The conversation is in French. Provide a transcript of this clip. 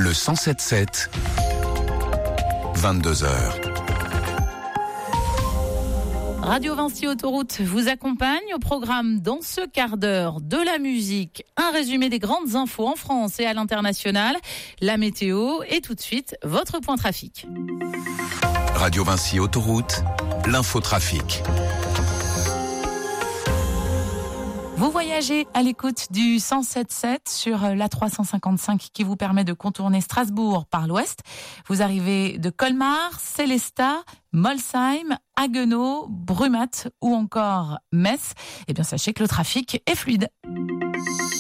Le 107.7, 22h. Radio Vinci Autoroute vous accompagne au programme dans ce quart d'heure de la musique, un résumé des grandes infos en France et à l'international, la météo et tout de suite votre point trafic. Radio Vinci Autoroute, l'infotrafic. Vous voyagez à l'écoute du 107.7 sur la 355 qui vous permet de contourner Strasbourg par l'ouest. Vous arrivez de Colmar, Sélestat, Molsheim, Haguenau, Brumath ou encore Metz. Eh bien, sachez que le trafic est fluide.